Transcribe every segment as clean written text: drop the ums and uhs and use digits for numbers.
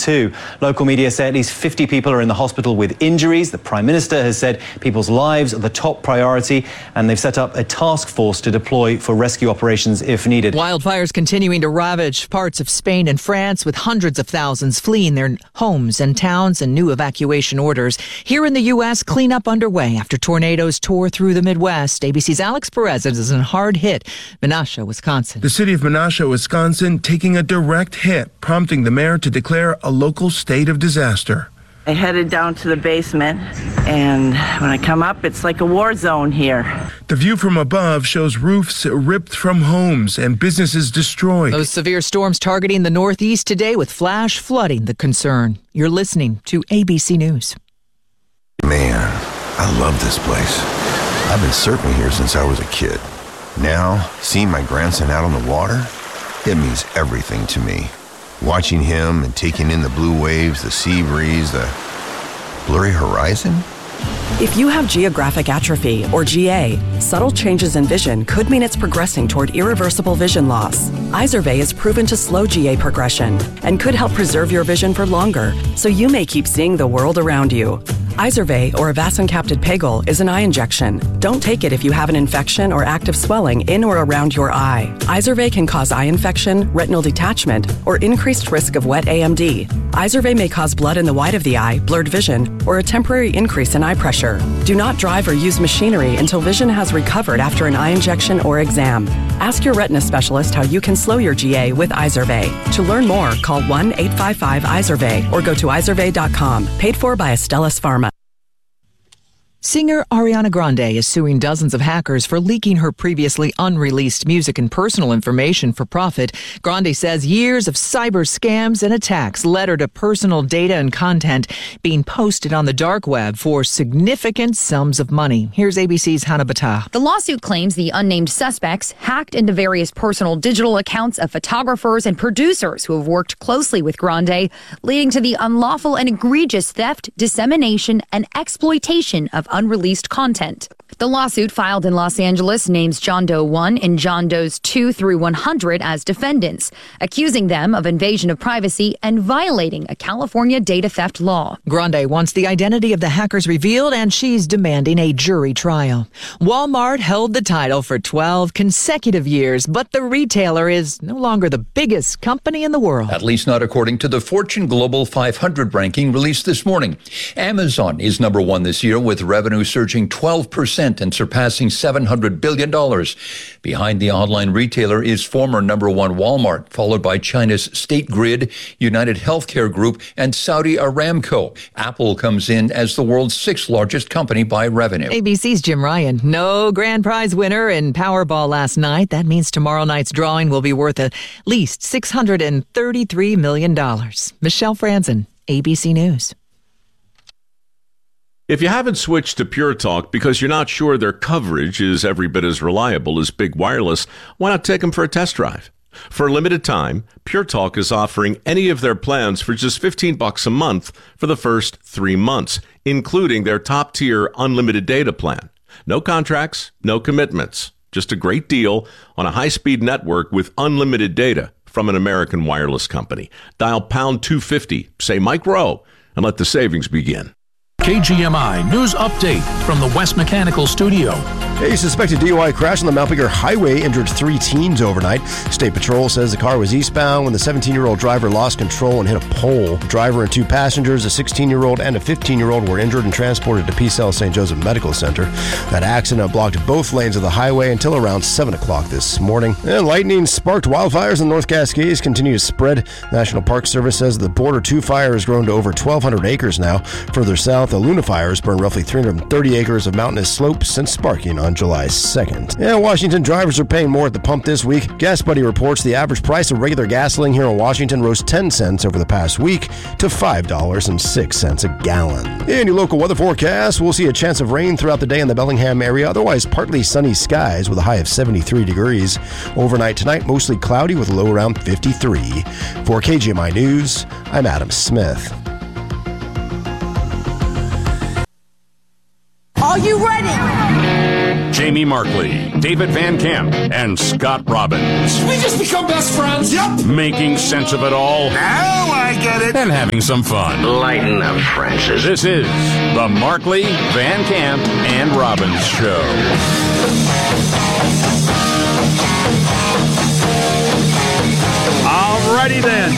too. Local media say at least 50 people are in the hospital with injuries. The Prime Minister has said people's lives are the top priority, and they've set up a task force to deploy for rescue operations if needed. Wildfires continuing to ravage parts of Spain and France, with hundreds of thousands fleeing their homes and towns and new evacuation orders. Here in the U.S., cleanup underway after tornadoes tore through the Midwest. ABC's Alex Perez is in hard-hit Menasha, Wisconsin. The city of Menasha, Wisconsin, taking a direct hit, prompting the mayor to declare a local state of disaster. I headed down to the basement, and when I come up, it's like a war zone here. The view from above shows roofs ripped from homes and businesses destroyed. Those severe storms targeting the Northeast today, with flash flooding the concern. You're listening to ABC News. Man, I love this place. I've been surfing here since I was a kid. Now, seeing my grandson out on the water, it means everything to me. Watching him and taking in the blue waves, the sea breeze, the blurry horizon. If you have geographic atrophy, or GA, subtle changes in vision could mean it's progressing toward irreversible vision loss. Izervay is proven to slow GA progression and could help preserve your vision for longer, so you may keep seeing the world around you. Izervay, or avacincaptad pegol, is an eye injection. Don't take it if you have an infection or active swelling in or around your eye. Izervay can cause eye infection, retinal detachment, or increased risk of wet AMD. Izervay may cause blood in the white of the eye, blurred vision, or a temporary increase in eye pressure. Do not drive or use machinery until vision has recovered after an eye injection or exam. Ask your retina specialist how you can slow your GA with Izervay. To learn more, call 1-855-IZERVAY or go to izervay.com. Paid for by Astellas Pharma. Singer Ariana Grande is suing dozens of hackers for leaking her previously unreleased music and personal information for profit. Grande says years of cyber scams and attacks led her to personal data and content being posted on the dark web for significant sums of money. Here's ABC's Hannah Battah. The lawsuit claims the unnamed suspects hacked into various personal digital accounts of photographers and producers who have worked closely with Grande, leading to the unlawful and egregious theft, dissemination, and exploitation of unreleased content. The lawsuit filed in Los Angeles names John Doe 1 and John Does 2 through 100 as defendants, accusing them of invasion of privacy and violating a California data theft law. Grande wants the identity of the hackers revealed, and she's demanding a jury trial. Walmart held the title for 12 consecutive years, but the retailer is no longer the biggest company in the world. At least not according to the Fortune Global 500 ranking released this morning. Amazon is number one this year, with revenue surging 12% and surpassing $700 billion. Behind the online retailer is former number one Walmart, followed by China's State Grid, United Healthcare Group, and Saudi Aramco. Apple comes in as the world's sixth largest company by revenue. ABC's Jim Ryan. No grand prize winner in Powerball last night. That means tomorrow night's drawing will be worth at least $633 million. Michelle Franzen, ABC News. If you haven't switched to Pure Talk because you're not sure their coverage is every bit as reliable as Big Wireless, why not take them for a test drive? For a limited time, Pure Talk is offering any of their plans for just $15 a month for the first 3 months, including their top-tier unlimited data plan. No contracts, no commitments, just a great deal on a high-speed network with unlimited data from an American wireless company. Dial pound 250, say Mike Rowe, and let the savings begin. KGMI News Update from the West Mechanical Studio. A suspected DUI crash on the Mount Baker Highway injured 3 teens overnight. State Patrol says the car was eastbound when the 17-year-old driver lost control and hit a pole. The driver and 2 passengers, a 16-year-old and a 15-year-old, were injured and transported to PCell St. Joseph Medical Center. That accident blocked both lanes of the highway until around 7 o'clock this morning. And lightning sparked wildfires in the North Cascades continue to spread. National Park Service says the Border 2 fire has grown to over 1,200 acres now. Further south, the Luna fire has burned roughly 330 acres of mountainous slopes since sparking on July 2nd. And Washington drivers are paying more at the pump this week. GasBuddy reports the average price of regular gasoline here in Washington rose 10 cents over the past week to $5.06 a gallon. In your local weather forecast, we'll see a chance of rain throughout the day in the Bellingham area, otherwise partly sunny skies with a high of 73 degrees. Overnight tonight, mostly cloudy with a low around 53. For KGMI News, I'm Adam Smith. Are you ready? Jamie Markley, David Van Camp, and Scott Robbins. We just become best friends. Yep. Making sense of it all. Now I get it. And having some fun. Lighten up, Francis. This is the Markley, Van Camp, and Robbins Show. Alrighty then.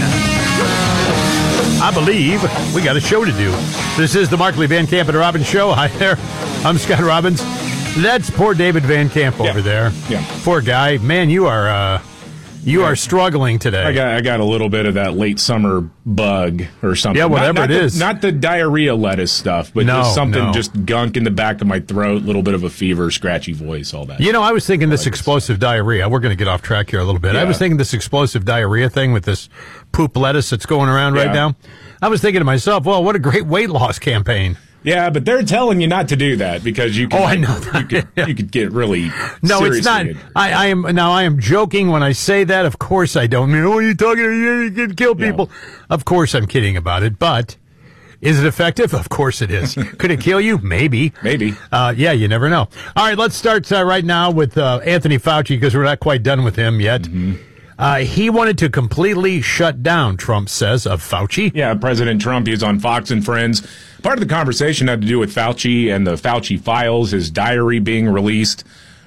I believe we got a show to do. This is the Markley, Van Camp, and Robbins Show. Hi there. I'm Scott Robbins. That's poor David Van Camp over there. Yeah. Poor guy. Man, you are struggling today. I got a little bit of that late summer bug or something. Yeah, whatever not it is. Not the diarrhea lettuce stuff, but just something, just gunk in the back of my throat, a little bit of a fever, scratchy voice, all that. You know, I was thinking this explosive diarrhea. We're going to get off track here a little bit. Yeah. I was thinking this explosive diarrhea thing with this poop lettuce that's going around right now. I was thinking to myself, well, what a great weight loss campaign. Yeah, but they're telling you not to do that because you can. Oh, I know that. You could get really. No, it's not. I am joking when I say that. Of course, I don't. What are you talking about? You can kill people. Yeah. Of course, I'm kidding about it. But is it effective? Of course, it is. Could it kill you? Maybe. Maybe. Yeah, you never know. All right, let's start right now with Anthony Fauci because we're not quite done with him yet. Mm-hmm. He wanted to completely shut down, Trump says, of Fauci. Yeah, President Trump, he's on Fox and Friends. Part of the conversation had to do with Fauci and the Fauci files, his diary being released.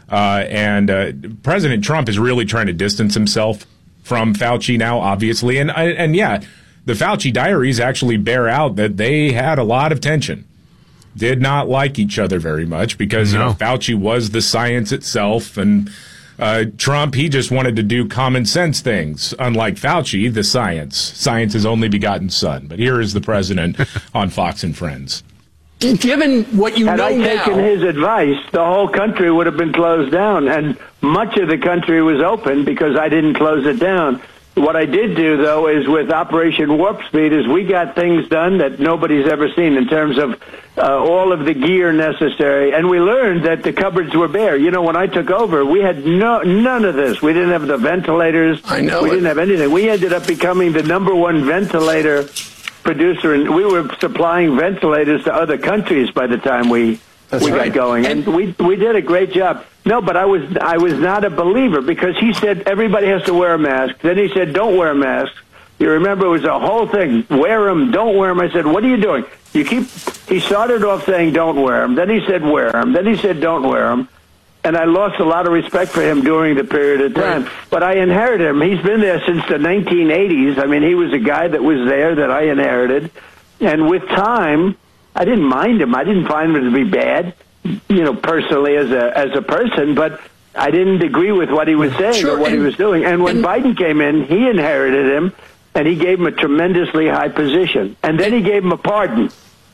And President Trump is really trying to distance himself from Fauci now, obviously. And yeah, the Fauci diaries actually bear out that they had a lot of tension. Did not like each other very much because you know, Fauci was the science itself, and Trump, he just wanted to do common sense things. Unlike Fauci, the science is only begotten son. But here is the president on Fox and Friends. Given what you know now, had I taken his advice, the whole country would have been closed down, and much of the country was open because I didn't close it down. What I did do, though, is with Operation Warp Speed, is we got things done that nobody's ever seen in terms of all of the gear necessary. And we learned that the cupboards were bare. You know, when I took over, we had none of this. We didn't have the ventilators. I know. We didn't have anything. We ended up becoming the #1 ventilator producer, and we were supplying ventilators to other countries by the time we got going. And we did a great job. No, but I was not a believer because he said everybody has to wear a mask. Then he said, don't wear a mask. You remember it was a whole thing. Wear them, don't wear them. I said, what are you doing? He started off saying don't wear them. Then he said wear them. Then he said don't wear them. And I lost a lot of respect for him during the period of time. Right. But I inherited him. He's been there since the 1980s. I mean, he was a guy that was there that I inherited. And with time, I didn't mind him. I didn't find him to be bad, you know, personally as a person, but I didn't agree with what he was saying or what he was doing. And when Biden came in, he inherited him, and he gave him a tremendously high position. And then he gave him a pardon.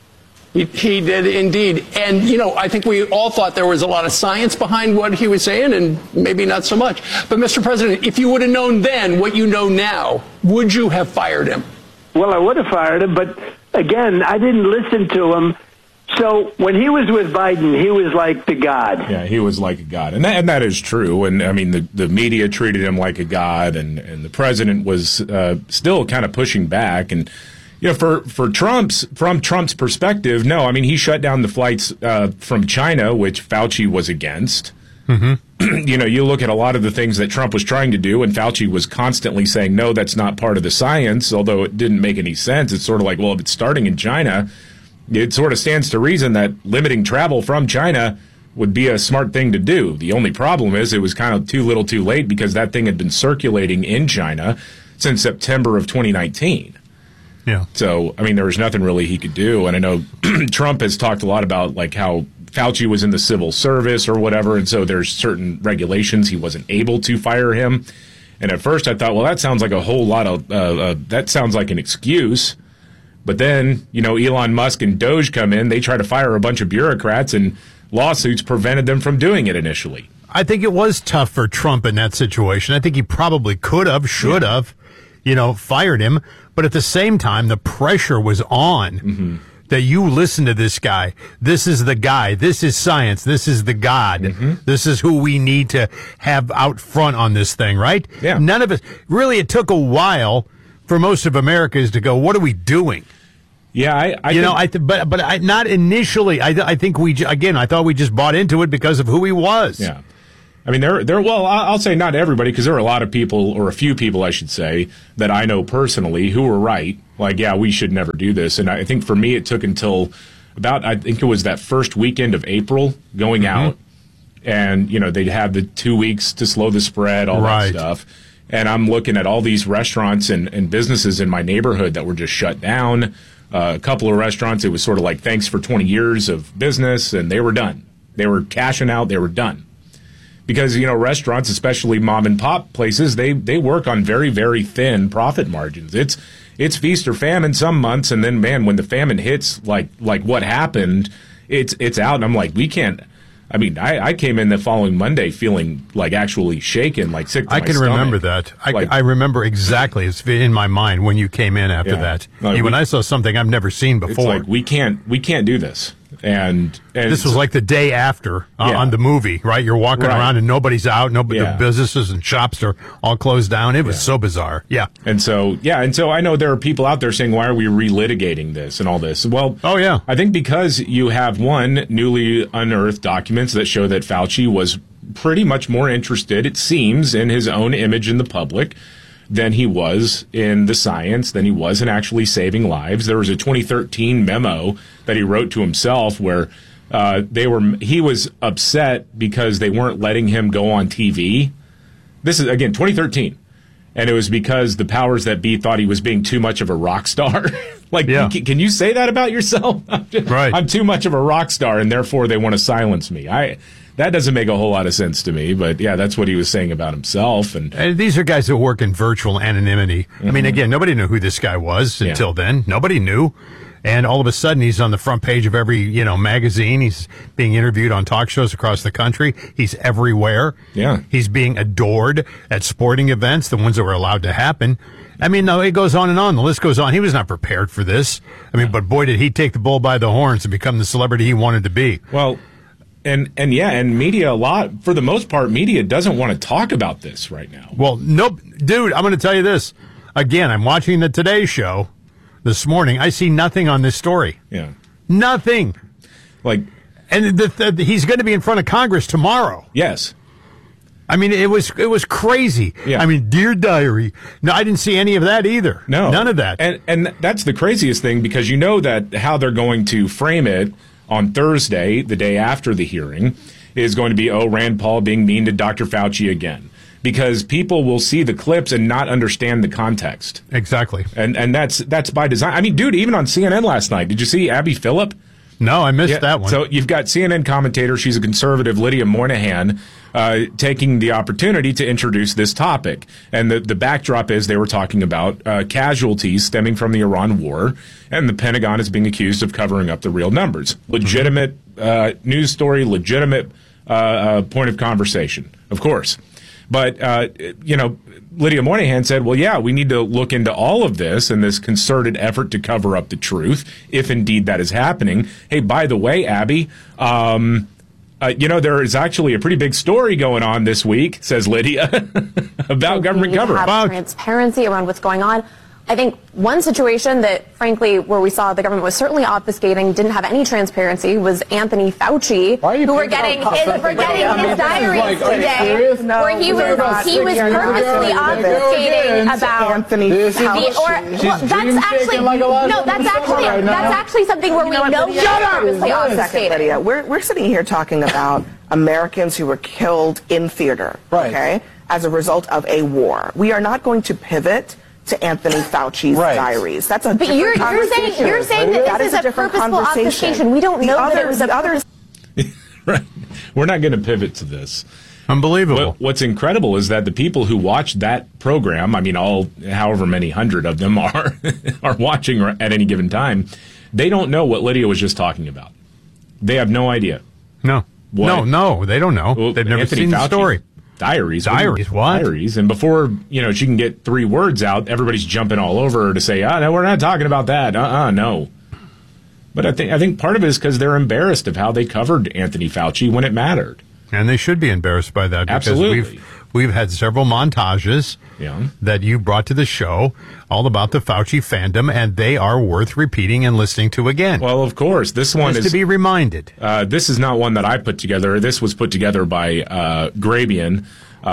He did indeed. And, you know, I think we all thought there was a lot of science behind what he was saying, and maybe not so much. But, Mr. President, if you would have known then what you know now, would you have fired him? Well, I would have fired him, but, again, I didn't listen to him. So when he was with Biden, he was like the god. Yeah, he was like a god. And that is true. And, I mean, the media treated him like a god, and the president was still kind of pushing back. And, you know, from Trump's perspective, no, I mean, he shut down the flights from China, which Fauci was against. Mm-hmm. You know, you look at a lot of the things that Trump was trying to do, and Fauci was constantly saying, no, that's not part of the science, although it didn't make any sense. It's sort of like, well, if it's starting in China, it sort of stands to reason that limiting travel from China would be a smart thing to do. The only problem is it was kind of too little too late because that thing had been circulating in China since September of 2019. Yeah. So, I mean, there was nothing really he could do. And I know Trump has talked a lot about, like, how Fauci was in the civil service or whatever, and so there's certain regulations he wasn't able to fire him. And at first I thought, well, that sounds like a whole lot of that sounds like an excuse. But then, you know, Elon Musk and Doge come in. They try to fire a bunch of bureaucrats, and lawsuits prevented them from doing it initially. I think it was tough for Trump in that situation. I think he probably could have, should have, you know, fired him. But at the same time, the pressure was on that you listen to this guy. This is the guy. This is science. This is the God. This is who we need to have out front on this thing, right? Yeah. None of it. Really, it took a while for most of Americans to go, what are we doing? Yeah, but not initially. I think I thought we just bought into it because of who he was. Yeah. I mean, well, I'll say not everybody, because there are a lot of people, or a few people, I should say, that I know personally who were right. Like, yeah, we should never do this. And I think for me, it took until I think it was that first weekend of April going out. And, they'd have the 2 weeks to slow the spread, all that stuff. And I'm looking at all these restaurants and businesses in my neighborhood that were just shut down. A couple of restaurants, it was sort of like thanks for 20 years of business, and they were done. They were cashing out. They were done. Because, restaurants, especially mom and pop places, they work on very, very thin profit margins. It's feast or famine some months, and then, man, when the famine hits, like what happened, it's out. And I'm like, we can't. I mean, I came in the following Monday feeling like actually shaken, like sick to my stomach. Remember that. I remember exactly. It's in my mind when you came in after that. When I saw something I've never seen before. It's like, we can't do this. And this was like the day after on the movie, right? You're walking around and nobody's out. The businesses and shops are all closed down. It was so bizarre. Yeah. And so I know there are people out there saying, why are we relitigating this and all this? Well, I think because you have newly unearthed documents that show that Fauci was pretty much more interested, it seems, in his own image in the public than he was in the science, than he was in actually saving lives. There was a 2013 memo that he wrote to himself where he was upset because they weren't letting him go on TV. This is, again, 2013. And it was because the powers that be thought he was being too much of a rock star. Can you say that about yourself? I'm too much of a rock star, and therefore they want to silence me. That doesn't make a whole lot of sense to me, but yeah, that's what he was saying about himself. And these are guys that work in virtual anonymity. I mean, again, nobody knew who this guy was until then. Nobody knew. And all of a sudden, he's on the front page of every, magazine. He's being interviewed on talk shows across the country. He's everywhere. Yeah. He's being adored at sporting events, the ones that were allowed to happen. I mean, no, it goes on and on. The list goes on. He was not prepared for this. I mean, but boy, did he take the bull by the horns and become the celebrity he wanted to be. Well, And media, for the most part, media doesn't want to talk about this right now. Well, nope. Dude, I'm going to tell you this. Again, I'm watching the Today Show this morning. I see nothing on this story. Yeah. Nothing. And he's going to be in front of Congress tomorrow. Yes. I mean, it was crazy. Yeah. I mean, Dear Diary. No, I didn't see any of that either. No. None of that. And that's the craziest thing, because you know that how they're going to frame it on Thursday, the day after the hearing, is going to be, Rand Paul being mean to Dr. Fauci again. Because people will see the clips and not understand the context. Exactly. And that's by design. I mean, dude, even on CNN last night, did you see Abby Phillip? No, I missed that one. So you've got CNN commentator, she's a conservative, Lydia Moynihan, taking the opportunity to introduce this topic. And the backdrop is they were talking about casualties stemming from the Iran war, and the Pentagon is being accused of covering up the real numbers. Legitimate news story, legitimate point of conversation, of course. But, Lydia Moynihan said, well, yeah, we need to look into all of this and this concerted effort to cover up the truth, if indeed that is happening. Hey, by the way, Abby, there is actually a pretty big story going on this week, says Lydia, about government cover. Have transparency around what's going on. I think one situation that, frankly, where we saw the government was certainly obfuscating, didn't have any transparency, was Anthony Fauci, who we're getting his diaries today, where he was purposely obfuscating about Anthony Fauci. That's actually something where we know he's purposely obfuscating. Lydia, we're sitting here talking about Americans who were killed in theater, okay, as a result of a war. We are not going to pivot to Anthony Fauci's diaries. That's a different conversation. You're saying that this is a purposeful obfuscation. We don't know that it was others. Right. We're not going to pivot to this. Unbelievable. What's incredible is that the people who watched that program, I mean, however many hundred of them are watching at any given time, they don't know what Lydia was just talking about. They have no idea. No. No, they don't know. They've never seen the story. Diaries. What? Diaries. And before, she can get 3 words out, everybody's jumping all over her to say, no, we're not talking about that. No. But I think part of it is because they're embarrassed of how they covered Anthony Fauci when it mattered. And they should be embarrassed by that. Absolutely. Because we've had several montages that you brought to the show all about the Fauci fandom, and they are worth repeating and listening to again. Well, of course. This one is to be reminded. This is not one that I put together. This was put together by Grabian.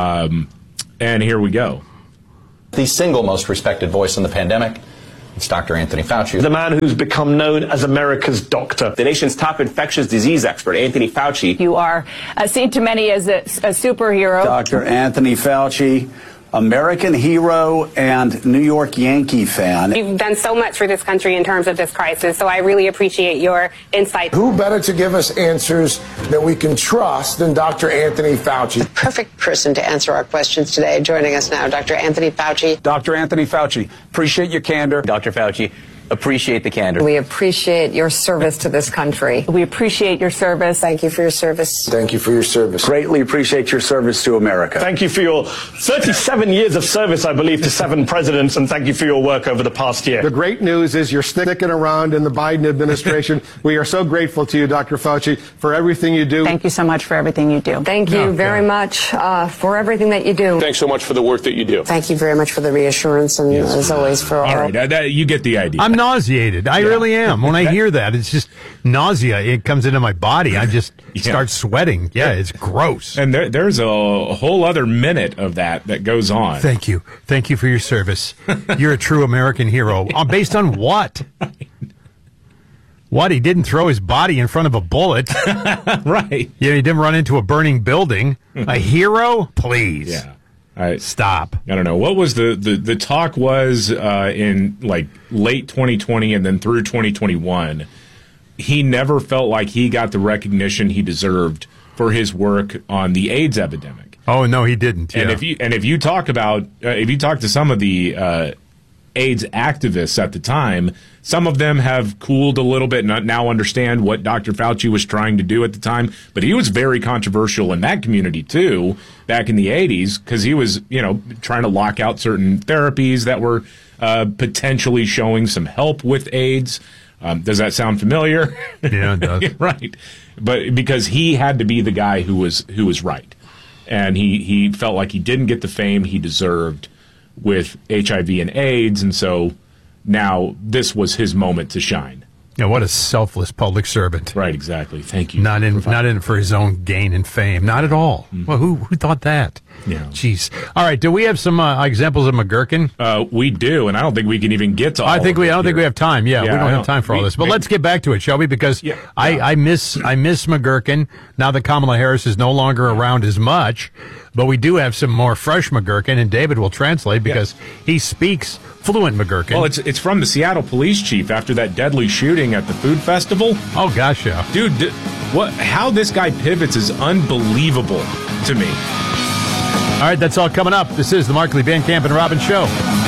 And here we go. The single most respected voice in the pandemic, it's Dr. Anthony Fauci. The man who's become known as America's doctor. The nation's top infectious disease expert, Anthony Fauci. You are seen to many as a superhero. Dr. Anthony Fauci, American hero and New York Yankee fan. You've done so much for this country in terms of this crisis, so I really appreciate your insight. Who better to give us answers that we can trust than Dr. Anthony Fauci? The perfect person to answer our questions today. Joining us now, Dr. Anthony Fauci. Dr. Anthony Fauci, appreciate your candor. Dr. Fauci, appreciate the candor. We appreciate your service to this country. We appreciate your service. Thank you for your service. Thank you for your service. Greatly appreciate your service to America. Thank you for your 37 years of service, I believe, to 7 presidents, and thank you for your work over the past year. The great news is you're sticking around in the Biden administration. We are so grateful to you, Dr. Fauci, for everything you do. Thank you so much for everything you do. Thank you very much for everything that you do. Thanks so much for the work that you do. Thank you very much for the reassurance and, as always, for all. All right, you get the idea. I'm nauseated. I really am. When I hear that, it's just nausea. It comes into my body. I just start sweating. Yeah, it's gross. And there's a whole other minute of that goes on. Thank you. Thank you for your service. You're a true American hero. Based on what? What? He didn't throw his body in front of a bullet. Right. Yeah, he didn't run into a burning building. A hero? Please. Yeah. Stop. I don't know. What was the talk was in like late 2020 and then through 2021. He never felt like he got the recognition he deserved for his work on the AIDS epidemic. Oh no, he didn't. And if you talk to some of the AIDS activists at the time, some of them have cooled a little bit and now understand what Dr. Fauci was trying to do at the time. But he was very controversial in that community, too, back in the 80s, because he was, trying to lock out certain therapies that were potentially showing some help with AIDS. Does that sound familiar? Yeah, it does. Right. But because he had to be the guy who was right. And he felt like he didn't get the fame he deserved with HIV and AIDS, and so now this was his moment to shine. Yeah, what a selfless public servant. Right, exactly. Thank you. Not in it for his own gain and fame. Not at all. Mm-hmm. Well, who thought that? Yeah. Jeez. All right, do we have some examples of McGurkin? We do, and I don't think we can even get to all I don't think we have time. Yeah, we don't have time for all this. But let's get back to it, shall we? Because I miss McGurkin now that Kamala Harris is no longer around as much. But we do have some more fresh McGurkin, and David will translate because he speaks fluent McGurkin. Well, it's from the Seattle police chief after that deadly shooting at the food festival. Oh, gosh, yeah. Dude, how this guy pivots is unbelievable to me. All right, that's all coming up. This is the Markley, Van Camp, and Robbins Show.